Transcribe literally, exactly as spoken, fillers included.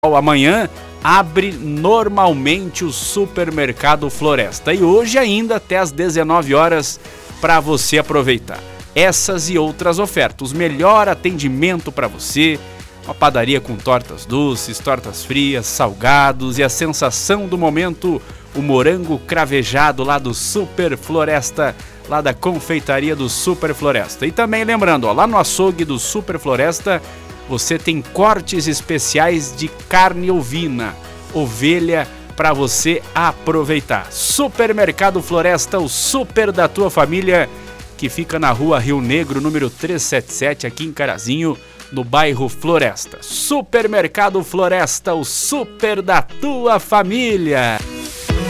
Amanhã abre normalmente o Supermercado Floresta e hoje ainda até às dezenove horas para você aproveitar essas e outras ofertas. Melhor atendimento para você, uma padaria com tortas doces, tortas frias, salgados e a sensação do momento, o morango cravejado lá do Super Floresta, lá da confeitaria do Super Floresta. E também lembrando, ó, lá no açougue do Super Floresta, você tem cortes especiais de carne ovina, ovelha, para você aproveitar. Supermercado Floresta, o super da tua família, que fica na rua Rio Negro, número trezentos e setenta e sete, aqui em Carazinho, no bairro Floresta. Supermercado Floresta, o super da tua família.